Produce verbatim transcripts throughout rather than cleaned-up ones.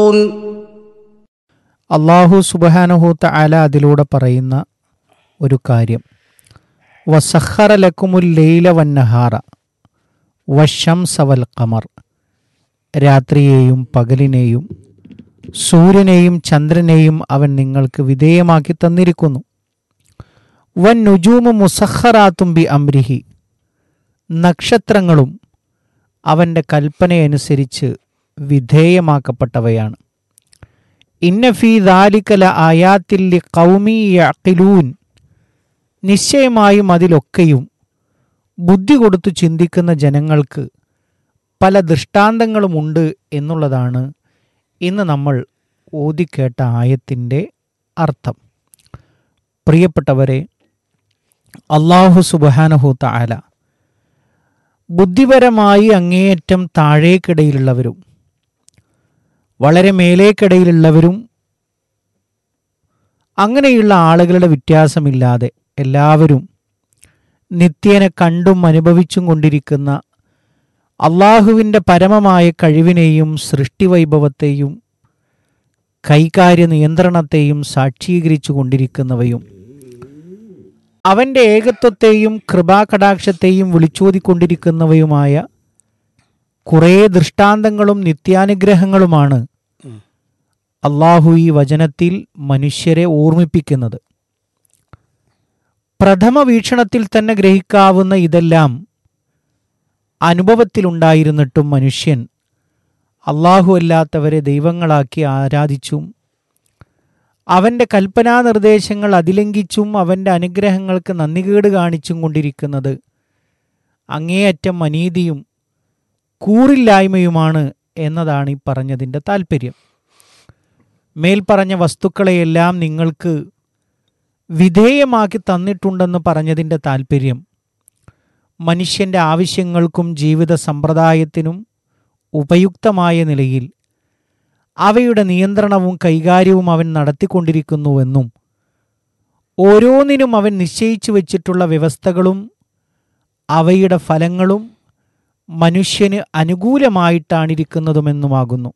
يعقلون. അള്ളാഹു സുബ്ഹാനഹു തആല അതിലൂടെ പറയുന്ന ഒരു കാര്യം, വസഖറ ലക്കുമുൽ ലൈല വന്നഹാറ വശംസ വൽ ഖമർ, രാത്രിയെയും പകലിനെയും സൂര്യനെയും ചന്ദ്രനെയും അവൻ നിങ്ങൾക്ക് വിധേയമാക്കി തന്നിരിക്കുന്നു. വൻ നുജൂമു മുസഖറാത്തും ബി അംരിഹി, നക്ഷത്രങ്ങളും അവൻ്റെ കൽപ്പനയനുസരിച്ച് വിധേയമാക്കപ്പെട്ടവയാണ്. ഇന്ന ഫീ ദാലിക ലആയാത്തിൽ ലിഖൗമി യഅഖിലൂൻ, നിശ്ചയമായും അതിലൊക്കെയും ബുദ്ധി കൊടുത്തു ചിന്തിക്കുന്ന ജനങ്ങൾക്ക് പല ദൃഷ്ടാന്തങ്ങളുമുണ്ട് എന്നുള്ളതാണ് ഇന്ന് നമ്മൾ ഓതിക്കേട്ട ആയത്തിൻ്റെ അർത്ഥം. പ്രിയപ്പെട്ടവരെ, അല്ലാഹു സുബ്ഹാനഹു തആല ബുദ്ധിപരമായി അങ്ങേയറ്റം താഴേക്കിടയിലുള്ളവരും വളരെ മേലേക്കിടയിലുള്ളവരും അങ്ങനെയുള്ള ആളുകളുടെ വ്യത്യാസമില്ലാതെ എല്ലാവരും നിത്യേന കണ്ടും അനുഭവിച്ചും കൊണ്ടിരിക്കുന്ന അള്ളാഹുവിൻ്റെ പരമമായ കഴിവിനെയും സൃഷ്ടിവൈഭവത്തെയും കൈകാര്യ നിയന്ത്രണത്തെയും സാക്ഷീകരിച്ചു കൊണ്ടിരിക്കുന്നവയും അവൻ്റെ ഏകത്വത്തെയും കൃപാകടാക്ഷത്തെയും വിളിച്ചോതിക്കൊണ്ടിരിക്കുന്നവയുമായ കുറേ ദൃഷ്ടാന്തങ്ങളും നിത്യാനുഗ്രഹങ്ങളുമാണ് അള്ളാഹു ഈ വചനത്തിൽ മനുഷ്യരെ ഓർമ്മിപ്പിക്കുന്നത്. പ്രഥമ വീക്ഷണത്തിൽ തന്നെ ഗ്രഹിക്കാവുന്ന ഇതെല്ലാം അനുഭവത്തിലുണ്ടായിരുന്നിട്ടും മനുഷ്യൻ അള്ളാഹു അല്ലാത്തവരെ ദൈവങ്ങളാക്കി ആരാധിച്ചും അവൻ്റെ കൽപ്പനാനിർദ്ദേശങ്ങൾ അതിലംഘിച്ചും അവൻ്റെ അനുഗ്രഹങ്ങൾക്ക് നന്ദികേട് കാണിച്ചും കൊണ്ടിരിക്കുന്നത് അങ്ങേയറ്റം അനീതിയും കൂറില്ലായ്മയുമാണ് എന്നതാണ് ഈ പറഞ്ഞതിൻ്റെ താല്പര്യം. മേൽപ്പറഞ്ഞ വസ്തുക്കളെയെല്ലാം നിങ്ങൾക്ക് വിധേയമാക്കി തന്നിട്ടുണ്ടെന്ന് പറഞ്ഞതിൻ്റെ താല്പര്യം മനുഷ്യൻ്റെ ആവശ്യങ്ങൾക്കും ജീവിത സമ്പ്രദായത്തിനും ഉപയുക്തമായ നിലയിൽ അവയുടെ നിയന്ത്രണവും കൈകാര്യവും അവൻ നടത്തിക്കൊണ്ടിരിക്കുന്നുവെന്നും ഓരോന്നിനും അവൻ നിശ്ചയിച്ചു വച്ചിട്ടുള്ള വ്യവസ്ഥകളും അവയുടെ ഫലങ്ങളും മനുഷ്യന് അനുകൂലമായിട്ടാണിരിക്കുന്നതുമെന്നുമാകുന്നു.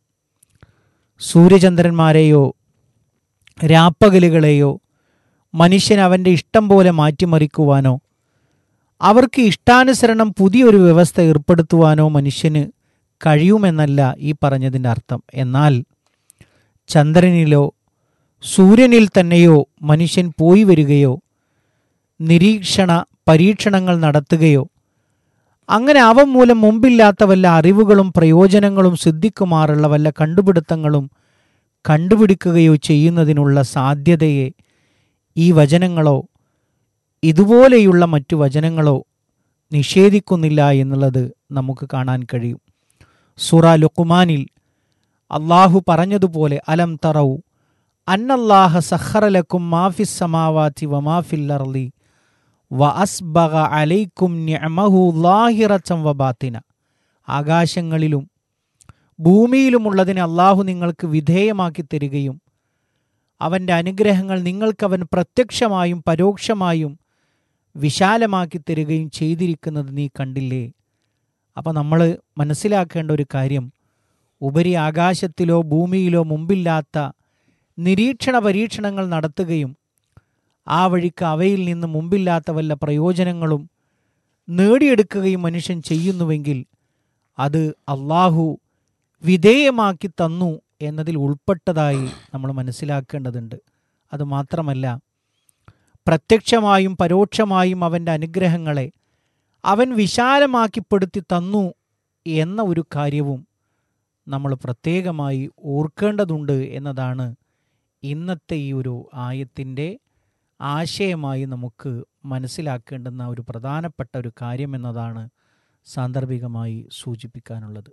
സൂര്യചന്ദ്രന്മാരെയോ രാപ്പകലുകളെയോ മനുഷ്യൻ അവൻ്റെ ഇഷ്ടം പോലെ മാറ്റിമറിക്കുവാനോ അവർക്ക് ഇഷ്ടാനുസരണം പുതിയൊരു വ്യവസ്ഥ ഏർപ്പെടുത്തുവാനോ മനുഷ്യന് കഴിയുമെന്നല്ല ഈ പറഞ്ഞതിൻ്റെ അർത്ഥം. എന്നാൽ ചന്ദ്രനിലോ സൂര്യനിൽ തന്നെയോ മനുഷ്യൻ പോയി വരികയോ നിരീക്ഷണ പരീക്ഷണങ്ങൾ നടത്തുകയോ അങ്ങനെ അവ മൂലം മുമ്പില്ലാത്ത വല്ല അറിവുകളും പ്രയോജനങ്ങളും സിദ്ധിക്കുമാറുള്ള വല്ല കണ്ടുപിടുത്തങ്ങളും കണ്ടുപിടിക്കുകയോ ചെയ്യുന്നതിനുള്ള സാധ്യതയെ ഈ വചനങ്ങളോ ഇതുപോലെയുള്ള മറ്റു വചനങ്ങളോ നിഷേധിക്കുന്നില്ല എന്നുള്ളത് നമുക്ക് കാണാൻ കഴിയും. സൂറ ലുഖ്മാനിൽ അള്ളാഹു പറഞ്ഞതുപോലെ, അലം തറൗ അന്നല്ലാഹ സഖറ ലക്കും മാഫിസ് സമാവാതി വമാഫിൽ അർളി വഅസ്ബഗ അലൈക്കും നിഅമഹു ളാഹിറതൻ വബാത്തിന, ആകാശങ്ങളിലും ഭൂമിയിലുമുള്ളതിനെ അള്ളാഹു നിങ്ങൾക്ക് വിധേയമാക്കി തരികയും അവൻ്റെ അനുഗ്രഹങ്ങൾ നിങ്ങൾക്കവൻ പ്രത്യക്ഷമായും പരോക്ഷമായും വിശാലമാക്കി തരികയും ചെയ്തിരിക്കുന്നത് നീ കണ്ടില്ലേ. അപ്പം നമ്മൾ മനസ്സിലാക്കേണ്ട ഒരു കാര്യം, ഉപരി ആകാശത്തിലോ ഭൂമിയിലോ മുമ്പില്ലാത്ത നിരീക്ഷണ പരീക്ഷണങ്ങൾ നടത്തുകയും ആ വഴിക്ക് അവയിൽ നിന്ന് മുമ്പില്ലാത്ത വല്ല പ്രയോജനങ്ങളും നേടിയെടുക്കുകയും മനുഷ്യൻ ചെയ്യുന്നുവെങ്കിൽ അത് അള്ളാഹു വിധേയമാക്കി തന്നു എന്നതിൽ ഉൾപ്പെട്ടതായി നമ്മൾ മനസ്സിലാക്കേണ്ടതുണ്ട്. അതുമാത്രമല്ല, പ്രത്യക്ഷമായും പരോക്ഷമായും അവൻ്റെ അനുഗ്രഹങ്ങളെ അവൻ വിശാലമാക്കിപ്പെടുത്തി തന്നു എന്ന ഒരു കാര്യവും നമ്മൾ പ്രത്യേകമായി ഓർക്കേണ്ടതുണ്ട് എന്നതാണ് ഇന്നത്തെ ഈ ഒരു ആയത്തിൻ്റെ ആശയമായി നമുക്ക് മനസ്സിലാക്കേണ്ടുന്ന ഒരു പ്രധാനപ്പെട്ട ഒരു കാര്യമെന്നതാണ് സാന്ദർഭികമായി സൂചിപ്പിക്കാനുള്ളത്.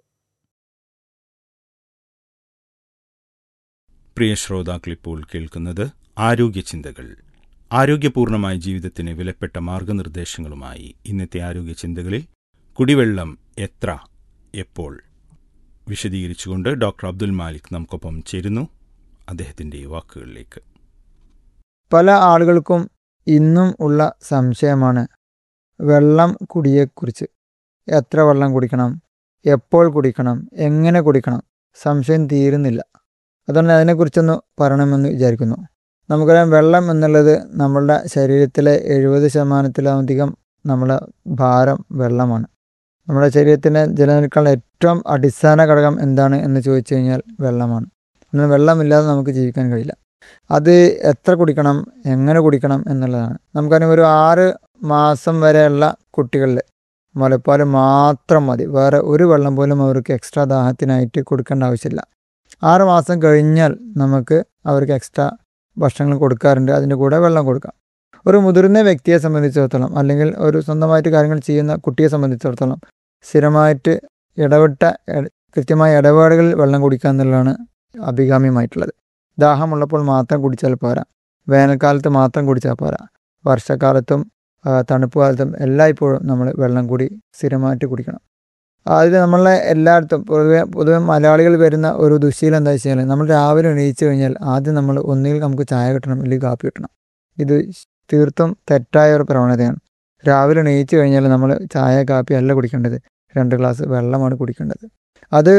പ്രിയ ശ്രോതാക്കളിപ്പോൾ കേൾക്കുന്നത് ആരോഗ്യ ചിന്തകൾ. ആരോഗ്യപൂർണമായ ജീവിതത്തിന് വിലപ്പെട്ട മാർഗനിർദ്ദേശങ്ങളുമായി ഇന്നത്തെ ആരോഗ്യ ചിന്തകളിൽ കുടിവെള്ളം എത്ര എപ്പോൾ വിശദീകരിച്ചുകൊണ്ട് ഡോക്ടർ അബ്ദുൽ മാലിക് നമുക്കൊപ്പം ചേരുന്നു. അദ്ദേഹത്തിൻ്റെ വാക്കുകളിലേക്ക്. പല ആളുകൾക്കും ഇന്നും ഉള്ള സംശയമാണ് വെള്ളം കുടിയെക്കുറിച്ച്. എത്ര വെള്ളം കുടിക്കണം, എപ്പോൾ കുടിക്കണം, എങ്ങനെ കുടിക്കണം, സംശയം തീരുന്നില്ല. അതുകൊണ്ട് അതിനെക്കുറിച്ചൊന്ന് പറയണമെന്ന് വിചാരിക്കുന്നു. നമുക്കറിയാം, വെള്ളം എന്നുള്ളത് നമ്മളുടെ ശരീരത്തിലെ എഴുപത് ശതമാനത്തിലധികം നമ്മുടെ ഭാരം വെള്ളമാണ്. നമ്മുടെ ശരീരത്തിൻ്റെ ജലനിൽക്കാനുള്ള ഏറ്റവും അടിസ്ഥാന ഘടകം എന്താണ് എന്ന് ചോദിച്ചു കഴിഞ്ഞാൽ വെള്ളമാണ്. എന്നാൽ വെള്ളമില്ലാതെ നമുക്ക് ജീവിക്കാൻ കഴിയില്ല. അത് എത്ര കുടിക്കണം, എങ്ങനെ കുടിക്കണം എന്നുള്ളതാണ്. നമുക്കറിയാം, ഒരു ആറ് മാസം വരെയുള്ള കുട്ടികളിൽ മുലപ്പാൽ മാത്രം മതി, വേറെ ഒരു വെള്ളം പോലും അവർക്ക് എക്സ്ട്രാ ദാഹത്തിനായിട്ട് കൊടുക്കേണ്ട ആവശ്യമില്ല. ആറ് മാസം കഴിഞ്ഞാൽ നമുക്ക് അവർക്ക് എക്സ്ട്രാ ഭക്ഷണങ്ങൾ കൊടുക്കാറുണ്ട്, അതിൻ്റെ കൂടെ വെള്ളം കൊടുക്കാം. ഒരു മുതിർന്ന വ്യക്തിയെ സംബന്ധിച്ചിടത്തോളം, അല്ലെങ്കിൽ ഒരു സ്വന്തമായിട്ട് കാര്യങ്ങൾ ചെയ്യുന്ന കുട്ടിയെ സംബന്ധിച്ചിടത്തോളം, സ്ഥിരമായിട്ട് ഇടവിട്ട കൃത്യമായ ഇടവേളകളിൽ വെള്ളം കുടിക്കുക എന്നുള്ളതാണ് അഭികാമ്യമായിട്ടുള്ളത്. ദാഹമുള്ളപ്പോൾ മാത്രം കുടിച്ചാൽ പോരാ, വേനൽക്കാലത്ത് മാത്രം കുടിച്ചാൽ പോരാ, വർഷക്കാലത്തും തണുപ്പ് കാലത്തും എല്ലായ്പ്പോഴും നമ്മൾ വെള്ളം കൂടി സ്ഥിരമായിട്ട് കുടിക്കണം. അതിൽ നമ്മളെ എല്ലായിടത്തും പൊതുവെ പൊതുവെ മലയാളികൾ വരുന്ന ഒരു ദുശ്ശീലം എന്താ വെച്ച് കഴിഞ്ഞാൽ, നമ്മൾ രാവിലെ എണീച്ച് കഴിഞ്ഞാൽ ആദ്യം നമ്മൾ ഒന്നുകിൽ നമുക്ക് ചായ കിട്ടണം, അല്ലെങ്കിൽ കാപ്പി കിട്ടണം. ഇത് തീർത്തും തെറ്റായ ഒരു പ്രവണതയാണ്. രാവിലെ എണീച്ച് കഴിഞ്ഞാൽ നമ്മൾ ചായ കാപ്പി അല്ല കുടിക്കേണ്ടത്, രണ്ട് ഗ്ലാസ് വെള്ളമാണ് കുടിക്കേണ്ടത്. അത്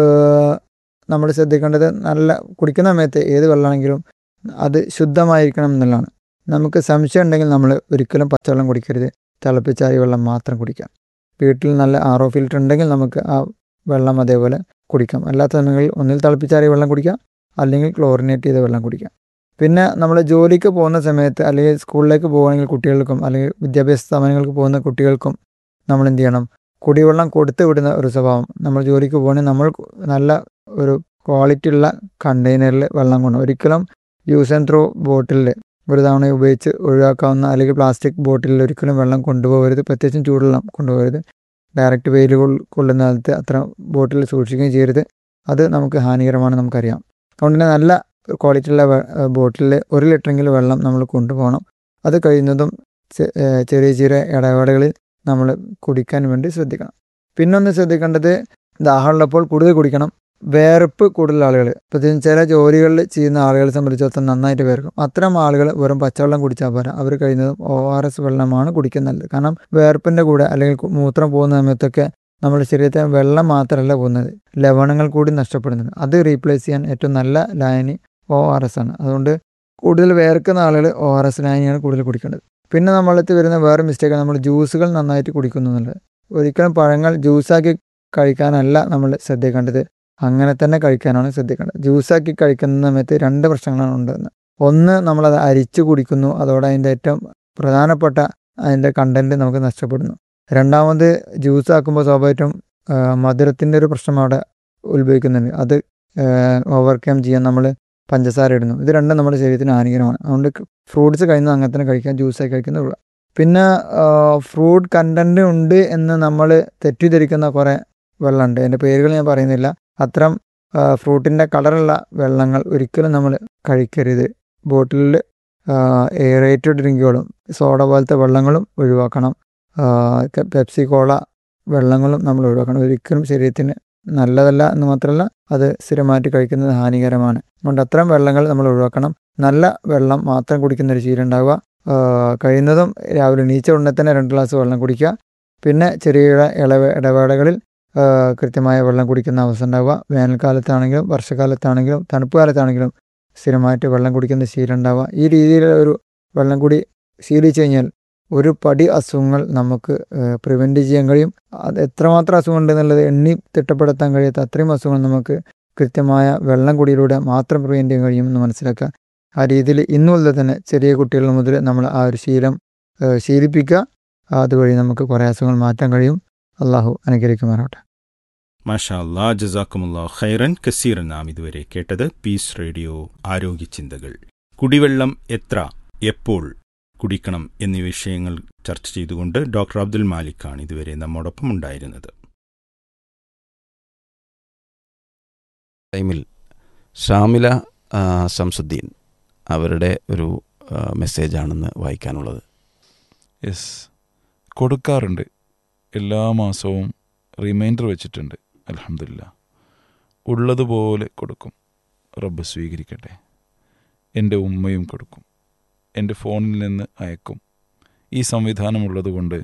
നമ്മൾ ശ്രദ്ധിക്കേണ്ടത്, നല്ല കുടിക്കുന്ന സമയത്ത് ഏത് വെള്ളമാണെങ്കിലും അത് ശുദ്ധമായിരിക്കണം എന്നുള്ളതാണ്. നമുക്ക് സംശയം ഉണ്ടെങ്കിൽ നമ്മൾ ഒരിക്കലും പച്ചവെള്ളം കുടിക്കരുത്, തിളപ്പിച്ചാറിയ വെള്ളം മാത്രം കുടിക്കാം. വീട്ടിൽ നല്ല ആർ ഒ ഫിൽറ്റർ ഉണ്ടെങ്കിൽ നമുക്ക് ആ വെള്ളം അതേപോലെ കുടിക്കാം. അല്ലാത്തതെങ്കിൽ ഒന്നിൽ തിളപ്പിച്ചാറിയ വെള്ളം കുടിക്കാം, അല്ലെങ്കിൽ ക്ലോറിനേറ്റ് ചെയ്ത വെള്ളം കുടിക്കാം. പിന്നെ നമ്മൾ ജോലിക്ക് പോകുന്ന സമയത്ത്, അല്ലെങ്കിൽ സ്കൂളിലേക്ക് പോകുകയാണെങ്കിൽ കുട്ടികൾക്കും, അല്ലെങ്കിൽ വിദ്യാഭ്യാസ സ്ഥാപനങ്ങൾക്ക് പോകുന്ന കുട്ടികൾക്കും നമ്മൾ എന്ത് ചെയ്യണം, കുടിവെള്ളം കൊടുത്തു വിടുന്ന ഒരു സ്വഭാവം. നമ്മൾ ജോലിക്ക് പോകുകയാണെങ്കിൽ നമ്മൾ നല്ല ഒരു ക്വാളിറ്റി ഉള്ള കണ്ടെയ്നറിൽ വെള്ളം കൊണ്ടു, ഒരിക്കലും യൂസ് ആൻഡ് ത്രോ ബോട്ടിലിൽ ഒരു തവണ ഉപയോഗിച്ച് ഒഴിവാക്കാവുന്ന അല്ലെങ്കിൽ പ്ലാസ്റ്റിക് ബോട്ടിലിൽ ഒരിക്കലും വെള്ളം കൊണ്ടുപോകരുത്. പ്രത്യേകിച്ചും ചൂടുവെള്ളം കൊണ്ടുപോകരുത്. ഡയറക്റ്റ് വെയിൽ കൊള്ളുന്ന കാലത്ത് അത്ര ബോട്ടിൽ സൂക്ഷിക്കുകയും ചെയ്യരുത്. അത് നമുക്ക് ഹാനികരമാണ്, നമുക്കറിയാം. അതുകൊണ്ട് തന്നെ നല്ല ക്വാളിറ്റിയുള്ള ബോട്ടിലിൽ ഒരു ലിറ്ററെങ്കിലും വെള്ളം നമ്മൾ കൊണ്ടുപോകണം. അത് കഴിയുന്നതും ചെറിയ ചെറിയ ഇടവേളകളിൽ നമ്മൾ കുടിക്കാൻ വേണ്ടി ശ്രദ്ധിക്കണം. പിന്നൊന്ന് ശ്രദ്ധിക്കേണ്ടത്, ദാഹമുള്ളപ്പോൾ കൂടുതൽ കുടിക്കണം. വേർപ്പ് കൂടുതൽ ആളുകൾ, പ്രത്യേകിച്ച് ചില ജോലികളിൽ ചെയ്യുന്ന ആളുകളെ സംബന്ധിച്ചിടത്തോളം നന്നായിട്ട് വേർക്കും. അത്തരം ആളുകൾ വെറും പച്ചവെള്ളം കുടിച്ചാൽ പോരാ, അവർ കഴിയുന്നതും ഒ ആർ എസ് വെള്ളമാണ് കുടിക്കുന്നത്. കാരണം വേർപ്പിൻ്റെ കൂടെ അല്ലെങ്കിൽ മൂത്രം പോകുന്ന സമയത്തൊക്കെ നമ്മുടെ ശരീരത്തിൽ വെള്ളം മാത്രമല്ല പോകുന്നത്, ലവണങ്ങൾ കൂടി നഷ്ടപ്പെടുന്നുണ്ട്. അത് റീപ്ലേസ് ചെയ്യാൻ ഏറ്റവും നല്ല ലായനി ഒ ആർ എസ് ആണ്. അതുകൊണ്ട് കൂടുതൽ വേർക്കുന്ന ആളുകൾ ഒ ആർ എസ് ലായനിയാണ് കൂടുതൽ കുടിക്കേണ്ടത്. പിന്നെ നമ്മളടുത്ത് വരുന്ന വേറെ മിസ്റ്റേക്കാണ് നമ്മൾ ജ്യൂസുകൾ നന്നായിട്ട് കുടിക്കുന്നു എന്നുള്ളത്. ഒരിക്കലും പഴങ്ങൾ ജ്യൂസാക്കി കഴിക്കാനല്ല നമ്മൾ ശ്രദ്ധിക്കേണ്ടത്, അങ്ങനെ തന്നെ കഴിക്കാനാണ് ശ്രദ്ധിക്കേണ്ടത്. ജ്യൂസാക്കി കഴിക്കുന്ന സമയത്ത് രണ്ട് പ്രശ്നങ്ങളാണ് ഉണ്ടാകുന്നത്. ഒന്ന്, നമ്മളത് അരിച്ചു കുടിക്കുന്നു, അതോടെ അതിൻ്റെ ഏറ്റവും പ്രധാനപ്പെട്ട അതിൻ്റെ കണ്ടൻറ്റ് നമുക്ക് നഷ്ടപ്പെടുന്നു. രണ്ടാമത്, ജ്യൂസാക്കുമ്പോൾ സ്വാഭാവികമായിട്ടും മധുരത്തിൻ്റെ ഒരു പ്രശ്നം അവിടെ ഉത്ഭവിക്കുന്നുണ്ട്. അത് ഓവർകം ചെയ്യാൻ നമ്മൾ പഞ്ചസാര ഇടുന്നു. ഇത് രണ്ടും നമ്മുടെ ശരീരത്തിന് ഹാനികരമാണ്. അതുകൊണ്ട് ഫ്രൂട്ട്സ് കഴിയുന്നത് അങ്ങനെ തന്നെ കഴിക്കാം, ജ്യൂസായി കഴിക്കുന്നത്. പിന്നെ ഫ്രൂട്ട് കണ്ടൻറ്റ് ഉണ്ട് എന്ന് നമ്മൾ തെറ്റിദ്ധരിക്കുന്ന കുറേ വെള്ളമുണ്ട്. അതിൻ്റെ പേരുകൾ ഞാൻ പറയുന്നില്ല. അത്തരം ഫ്രൂട്ടിൻ്റെ കളറുള്ള വെള്ളങ്ങൾ ഒരിക്കലും നമ്മൾ കഴിക്കരുത്. ബോട്ടിലിൽ എയറേറ്റഡ് ഡ്രിങ്കുകളും സോഡ പോലത്തെ വെള്ളങ്ങളും ഒഴിവാക്കണം. പെപ്സി കോള വെള്ളങ്ങളും നമ്മൾ ഒഴിവാക്കണം. ഒരിക്കലും ശരീരത്തിന് നല്ലതല്ല എന്ന് മാത്രമല്ല, അത് സ്ഥിരമായിട്ട് കഴിക്കുന്നത് ഹാനികരമാണ്. അതുകൊണ്ട് അത്തരം വെള്ളങ്ങൾ നമ്മൾ ഒഴിവാക്കണം. നല്ല വെള്ളം മാത്രം കുടിക്കുന്നൊരു ശീലം ഉണ്ടാവുക. കഴിയുന്നതും രാവിലെ എണീച്ച ഉടനെ തന്നെ രണ്ട് ഗ്ലാസ് വെള്ളം കുടിക്കുക. പിന്നെ ചെറിയ ഇളവ ഇടവേളകളിൽ കൃത്യമായ വെള്ളം കുടിക്കുന്ന അവസ്ഥ ഉണ്ടാവുക. വേനൽക്കാലത്താണെങ്കിലും വർഷക്കാലത്താണെങ്കിലും തണുപ്പ് കാലത്താണെങ്കിലും സ്ഥിരമായിട്ട് വെള്ളം കുടിക്കുന്ന ശീലം ഉണ്ടാവുക. ഈ രീതിയിൽ ഒരു വെള്ളം കൂടി ശീലിച്ചു കഴിഞ്ഞാൽ ഒരു പടി അസുഖങ്ങൾ നമുക്ക് പ്രിവെൻറ്റ് ചെയ്യാൻ കഴിയും. അത് എത്രമാത്രം അസുഖം ഉണ്ടെന്നുള്ളത് എണ്ണി തിട്ടപ്പെടുത്താൻ കഴിയാത്ത അത്രയും അസുഖങ്ങൾ നമുക്ക് കൃത്യമായ വെള്ളം കുടിയിലൂടെ മാത്രം പ്രിവെൻറ്റ് ചെയ്യാൻ കഴിയുമെന്ന് മനസ്സിലാക്കുക. ആ രീതിയിൽ ഇന്നു മുതൽ തന്നെ ചെറിയ കുട്ടികൾ മുതൽ നമ്മൾ ആ ഒരു ശീലം ശീലിപ്പിക്കുക. അതുവഴി നമുക്ക് കുറേ അസുഖങ്ങൾ മാറ്റാൻ കഴിയും. അള്ളാഹു അനുഗ്രഹിക്കുമാറാവട്ടെ. മാഷാ അല്ലാ, ജസാക്കുമുല്ലാഹു ഖൈറൻ കസീറൻ. നാം ഇതുവരെ കേട്ടത് പീസ് റേഡിയോ ആരോഗ്യ ചിന്തകൾ. കുടിവെള്ളം എത്ര, എപ്പോൾ കുടിക്കണം എന്നീ വിഷയങ്ങൾ ചർച്ച ചെയ്തുകൊണ്ട് ഡോക്ടർ അബ്ദുൽ മാലിക്കാണ് ഇതുവരെ നമ്മോടൊപ്പം ഉണ്ടായിരുന്നത്. ടൈമിൽ ഷാമില ശംസുദ്ദീൻ അവരുടെ ഒരു മെസ്സേജാണെന്ന് വായിക്കാനുള്ളത്. യെസ്, കൊടുക്കാറുണ്ട്. എല്ലാ മാസവും റിമൈൻഡർ വെച്ചിട്ടുണ്ട്. അൽഹംദുലില്ലാ, ഉള്ളതുപോലെ കൊടുക്കും. റബ്ബ് സ്വീകരിക്കട്ടെ. എൻ്റെ ഉമ്മയും കൊടുക്കും, എൻ്റെ ഫോണിൽ നിന്ന് അയക്കും. ഈ സംവിധാനമുള്ളതുകൊണ്ട്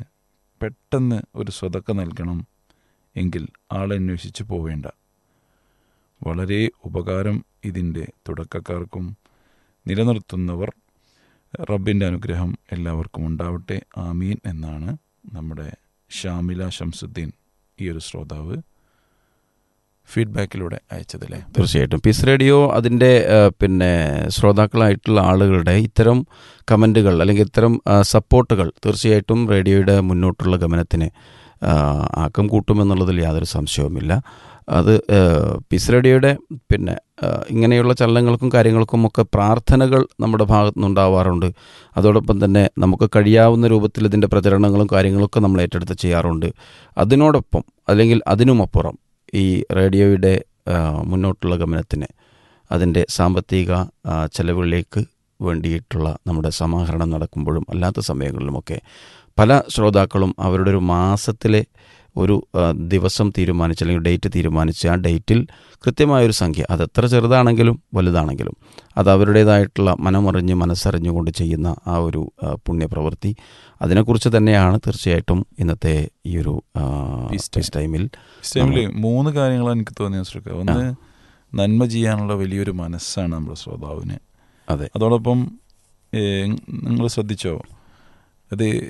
പെട്ടെന്ന് ഒരു സ്വതക്ക നൽകണം എങ്കിൽ ആളന്വേഷിച്ച് പോവേണ്ട. വളരെ ഉപകാരം ഇതിൻ്റെ തുടക്കക്കാർക്കും നിലനിർത്തുന്നവർ റബ്ബിൻ്റെ അനുഗ്രഹം എല്ലാവർക്കും ഉണ്ടാവട്ടെ, ആമീൻ എന്നാണ് നമ്മുടെ ഷാമില ഷംസുദ്ദീൻ ഈ ഒരു ശ്രോതാവ് ഫീഡ്ബാക്കിലൂടെ അയച്ചതല്ലേ. തീർച്ചയായിട്ടും പീസ് റേഡിയോ അതിൻ്റെ പിന്നെ ശ്രോതാക്കളായിട്ടുള്ള ആളുകളുടെ ഇത്തരം കമൻറ്റുകൾ അല്ലെങ്കിൽ ഇത്തരം സപ്പോർട്ടുകൾ തീർച്ചയായിട്ടും റേഡിയോയുടെ മുന്നോട്ടുള്ള ഗമനത്തിന് ആക്കം കൂട്ടുമെന്നുള്ളതിൽ യാതൊരു സംശയവുമില്ല. അത് പീസ് റേഡിയോയുടെ പിന്നെ ഇങ്ങനെയുള്ള ചലനങ്ങൾക്കും കാര്യങ്ങൾക്കും ഒക്കെ പ്രാർത്ഥനകൾ നമ്മുടെ ഭാഗത്തു നിന്നുണ്ടാവാറുണ്ട്. അതോടൊപ്പം തന്നെ നമുക്ക് കഴിയാവുന്ന രൂപത്തിൽ ഇതിൻ്റെ പ്രചരണങ്ങളും കാര്യങ്ങളൊക്കെ നമ്മൾ ഏറ്റെടുത്ത് ചെയ്യാറുണ്ട്. അതിനോടൊപ്പം അല്ലെങ്കിൽ അതിനുമപ്പുറം ഈ റേഡിയോയുടെ മുന്നോട്ടുള്ള ഗമനത്തിന് അതിൻ്റെ സാമ്പത്തിക ചെലവുകളിലേക്ക് വേണ്ടിയിട്ടുള്ള നമ്മുടെ സമാഹരണം നടക്കുമ്പോഴും അല്ലാത്ത സമയങ്ങളിലുമൊക്കെ പല ശ്രോതാക്കളും അവരുടെ ഒരു മാസത്തിലെ ഒരു ദിവസം തീരുമാനിച്ച് അല്ലെങ്കിൽ ഡേറ്റ് തീരുമാനിച്ച് ആ ഡേറ്റിൽ കൃത്യമായൊരു സംഖ്യ, അതെത്ര ചെറുതാണെങ്കിലും വലുതാണെങ്കിലും അത് അവരുടേതായിട്ടുള്ള മനമറിഞ്ഞ് മനസ്സറിഞ്ഞുകൊണ്ട് ചെയ്യുന്ന ആ ഒരു പുണ്യപ്രവൃത്തി, അതിനെക്കുറിച്ച് തന്നെയാണ് തീർച്ചയായിട്ടും ഇന്നത്തെ ഈ ഒരു പീസ് ടൈമിൽ ടൈമിൽ മൂന്ന് കാര്യങ്ങളാണ് എനിക്ക് തോന്നിയ ശ്രമിക്കുക. ഒന്ന്, നന്മ ചെയ്യാനുള്ള വലിയൊരു മനസ്സാണ് നമ്മുടെ ശ്രോതാവിന്. അതെ. അതോടൊപ്പം നിങ്ങൾ ശ്രദ്ധിച്ചോ, അത്